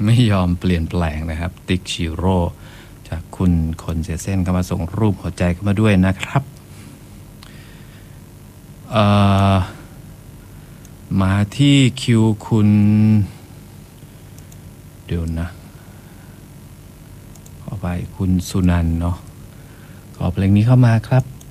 ไม่ยอมเปลี่ยนแปลงนะครับติ๊กชิโร่จากคุณคนเสียเส้นก็มาส่งรูปหัวใจเข้ามาด้วยนะครับมาที่คิวคุณเดี๋ยวนะขอไปคุณสุนันท์เนาะขอเพลงนี้เข้ามาครับ